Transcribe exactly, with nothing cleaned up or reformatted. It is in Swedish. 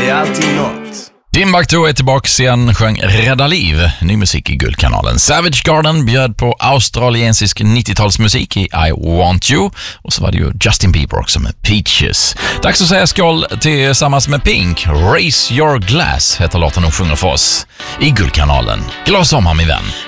det är alltid något. Timbuktu är tillbaka igen, sjöng Rädda liv, ny musik i Guldkanalen. Savage Garden bjöd på australiensisk nittiotalsmusik i I Want You, och så var det ju Justin Bieber också med Peaches. Dags att säga skål tillsammans med Pink. Raise Your Glass heter låten de sjunger för oss i Guldkanalen. Glad sommar min vän.